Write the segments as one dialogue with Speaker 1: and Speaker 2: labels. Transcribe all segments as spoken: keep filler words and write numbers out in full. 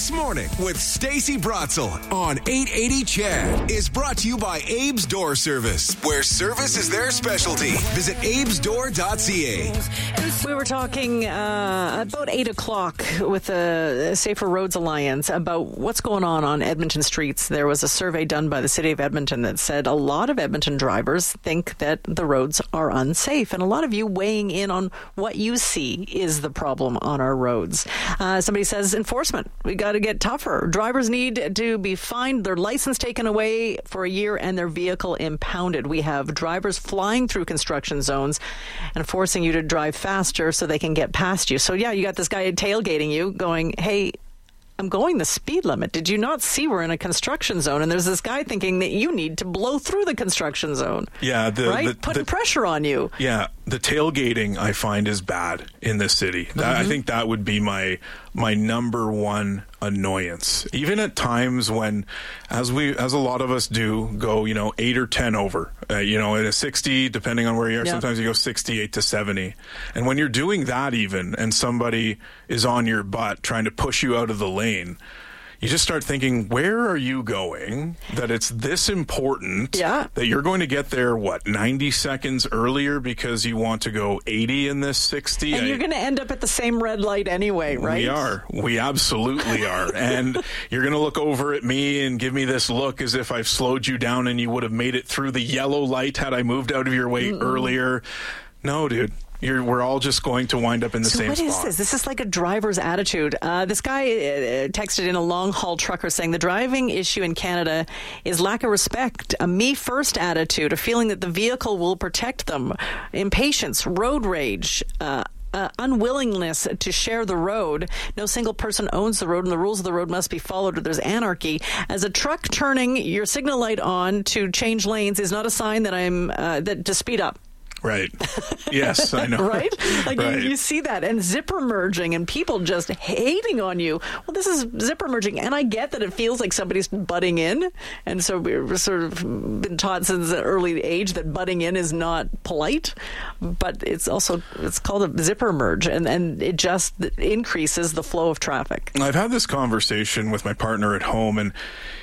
Speaker 1: This Morning with Stacey Brotzel on eight eighty C H E D is brought to you by Abe's Door Service, where service is their specialty. Visit abes door dot c a.
Speaker 2: We were talking uh, about eight o'clock with the Safer Roads Alliance about what's going on on Edmonton streets. There was a survey done by the City of Edmonton that said a lot of Edmonton drivers think that the roads are unsafe, and a lot of you weighing in on what you see is the problem on our roads. Uh, somebody says enforcement. We got to get tougher. Drivers need to be fined, their license taken away for a year, and their vehicle impounded. We have drivers flying through construction zones and forcing you to drive faster so they can get past you. So, yeah, you got this guy tailgating you going, hey, I'm going the speed limit. Did you not see we're in a construction zone? And there's this guy thinking that you need to blow through the construction zone.
Speaker 3: Yeah. The,
Speaker 2: right?
Speaker 3: the,
Speaker 2: Putting
Speaker 3: the,
Speaker 2: pressure on you.
Speaker 3: Yeah. The tailgating, I find, is bad in this city. Mm-hmm. That, I think that would be my my number one annoyance. Even at times when, as we, as a lot of us do, go, you know, eight or ten over, uh, you know, at a sixty, depending on where you are. Yep. Sometimes you go sixty-eight to seventy. And when you're doing that even, and somebody is on your butt trying to push you out of the lane, you just start thinking, where are you going that it's this important
Speaker 2: yeah.
Speaker 3: that you're going to get there, what, ninety seconds earlier because you want to go eighty in this sixty?
Speaker 2: And
Speaker 3: I,
Speaker 2: you're going to end up at the same red light anyway, right?
Speaker 3: We are. We absolutely are. And you're going to look over at me and give me this look as if I've slowed you down and you would have made it through the yellow light had I moved out of your way Mm-mm. earlier. No, dude. You're, we're all just going to wind up in the
Speaker 2: so
Speaker 3: same
Speaker 2: what
Speaker 3: spot.
Speaker 2: What is this? This is like a driver's attitude. Uh, this guy uh, texted in a long-haul trucker saying the driving issue in Canada is lack of respect, a me-first attitude, a feeling that the vehicle will protect them, impatience, road rage, uh, Uh, unwillingness to share the road. No single person owns the road, and the rules of the road must be followed or there's anarchy. As a truck, turning your signal light on to change lanes is not a sign that I'm uh, that to speed up.
Speaker 3: Right. Yes, I know.
Speaker 2: Right? Like
Speaker 3: right.
Speaker 2: You, you see that, and zipper merging and people just hating on you. Well, this is zipper merging, and I get that it feels like somebody's butting in, and so we've sort of been taught since an early age that butting in is not polite, but it's also, it's called a zipper merge, and, and it just increases the flow of traffic.
Speaker 3: I've had this conversation with my partner at home, and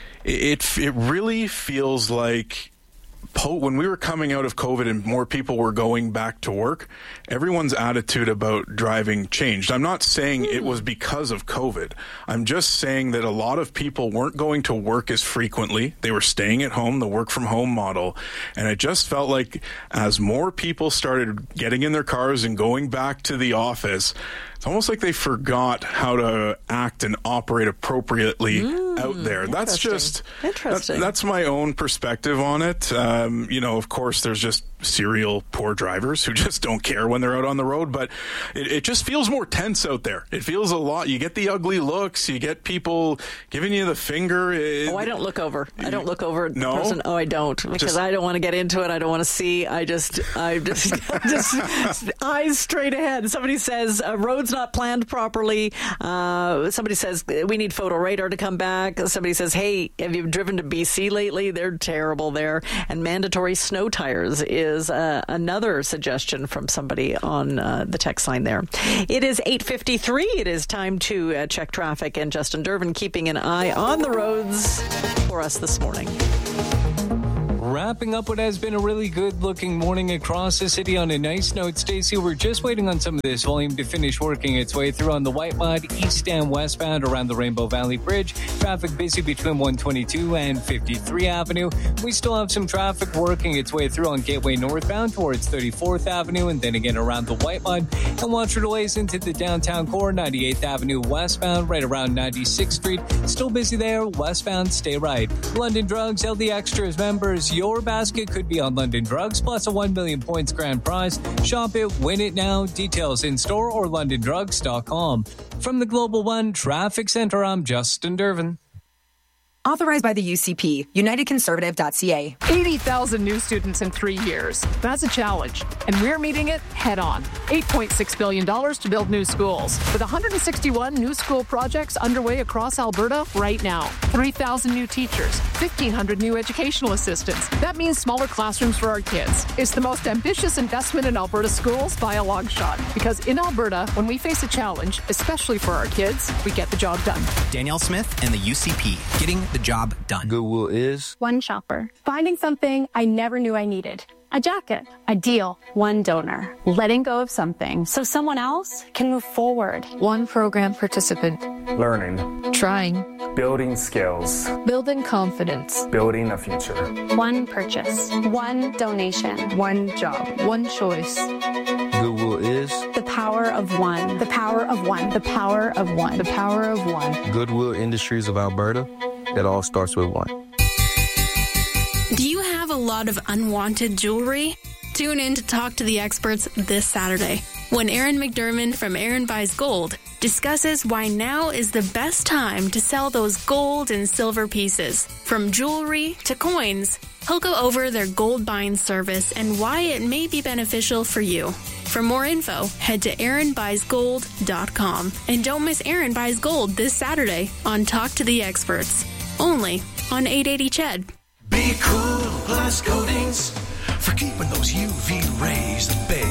Speaker 3: it it really feels like when we were coming out of COVID and more people were going back to work, everyone's attitude about driving changed. I'm not saying mm. it was because of COVID. I'm just saying that a lot of people weren't going to work as frequently. They were staying at home, the work from home model. And it just felt like as more people started getting in their cars and going back to the office, it's almost like they forgot how to act and operate appropriately mm, out there. That's just
Speaker 2: interesting.
Speaker 3: That, that's my own perspective on it. Um, you know, of course, there's just serial poor drivers who just don't care when they're out on the road, but it, it just feels more tense out there. It feels a lot. You get the ugly looks. You get people giving you the finger. It,
Speaker 2: oh, I don't look over. I don't look over at the
Speaker 3: no?
Speaker 2: person. Oh, I don't, because just, I don't want to get into it. I don't want to see. I just, I just, just eyes straight ahead. Somebody says uh, roads not planned properly. Uh, somebody says we need photo radar to come back. Somebody says, hey, have you driven to B C lately? They're terrible there. And mandatory snow tires is uh, another suggestion from somebody on uh, the text line there. It is eight fifty-three. It is time to uh, check traffic, and Justin Dervin keeping an eye on the roads for us this morning.
Speaker 4: Wrapping up what has been a really good-looking morning across the city on a nice note, Stacey. We're just waiting on some of this volume to finish working its way through on the Whitemud, east and westbound around the Rainbow Valley Bridge. Traffic busy between one twenty-two and fifty-three Avenue. We still have some traffic working its way through on Gateway northbound towards thirty-fourth Avenue, and then again around the Whitemud. And watch for delays into the downtown core, ninety-eighth Avenue westbound, right around ninety-sixth Street. Still busy there. Westbound, stay right. London Drugs, L D Extras members, your basket could be on London Drugs, plus a one million points grand prize. Shop it, win it now. Details in store or london drugs dot com. From the Global One Traffic Center, I'm Justin Dervin.
Speaker 5: Authorized by the U C P, united conservative dot c a.
Speaker 6: eighty thousand new students in three years. That's a challenge, and we're meeting it head on. eight point six billion dollars to build new schools, with one hundred sixty-one new school projects underway across Alberta right now. three thousand new teachers, fifteen hundred new educational assistants. That means smaller classrooms for our kids. It's the most ambitious investment in Alberta schools by a long shot. Because in Alberta, when we face a challenge, especially for our kids, we get the job done.
Speaker 7: Danielle Smith and the U C P, getting the job done.
Speaker 8: Goodwill is
Speaker 9: one shopper, finding something I never knew I needed. A jacket, a deal, one donor, letting go of something so someone else can move forward.
Speaker 6: One program participant,
Speaker 10: learning,
Speaker 6: trying,
Speaker 10: building skills,
Speaker 6: building confidence,
Speaker 10: building a future.
Speaker 9: One purchase, one donation,
Speaker 6: one job, one choice.
Speaker 8: Goodwill is
Speaker 9: the power of one, the power of one, the power of one,
Speaker 6: the power of one.
Speaker 8: Goodwill Industries of Alberta. It all starts with one.
Speaker 11: Do you have a lot of unwanted jewelry? Tune in to Talk to the Experts this Saturday when Aaron McDermott from Aaron Buys Gold discusses why now is the best time to sell those gold and silver pieces. From jewelry to coins, he'll go over their gold buying service and why it may be beneficial for you. For more info, head to aaron buys gold dot com. And don't miss Aaron Buys Gold this Saturday on Talk to the Experts, only on eight eighty C H E D.
Speaker 12: Be Cool Glass Coatings for keeping those U V rays at bay.